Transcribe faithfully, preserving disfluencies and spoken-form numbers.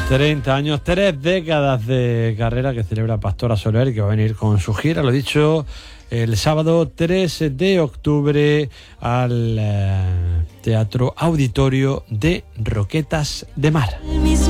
treinta años, tres décadas de carrera que celebra Pastora Soler y que va a venir con su gira, lo dicho, el sábado tres de octubre al eh, Teatro Auditorio de Roquetas de Mar.